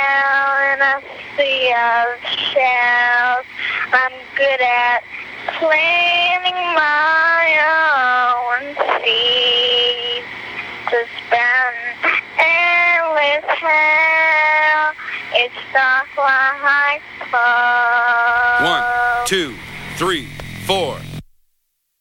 sail in a sea of shells. I'm good at planning my own seas to spend endless hell. It's dark like clothes. 1, 2, 3, 4.